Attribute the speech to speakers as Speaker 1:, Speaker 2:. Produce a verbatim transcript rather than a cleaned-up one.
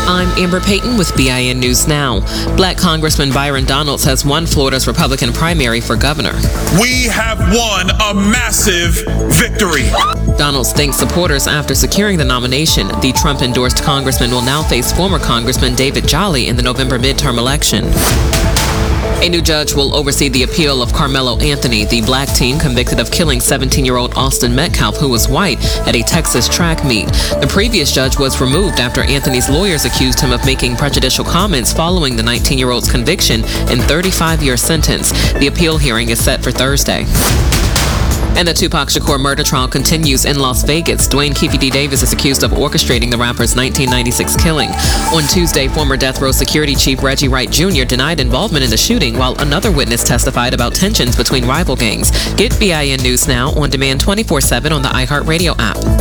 Speaker 1: I'm Amber Payton with B I N News Now. Black Congressman Byron Donalds has won Florida's Republican primary for governor.
Speaker 2: We have won a massive victory.
Speaker 1: Donalds thanked supporters after securing the nomination. The Trump-endorsed congressman will now face former Congressman David Jolly in the November midterm election. A new judge will oversee the appeal of Carmelo Anthony, the black teen convicted of killing seventeen-year-old Austin Metcalf, who was white, at a Texas track meet. The previous judge was removed after Anthony's lawyers accused him of making prejudicial comments following the nineteen-year-old's conviction and thirty-five-year sentence. The appeal hearing is set for Thursday. And the Tupac Shakur murder trial continues in Las Vegas. Dwayne Keefe D. Davis is accused of orchestrating the rapper's nineteen ninety-six killing. On Tuesday, former Death Row Security Chief Reggie Wright Junior denied involvement in the shooting, while another witness testified about tensions between rival gangs. Get B I N News Now on demand twenty-four seven on the iHeartRadio app.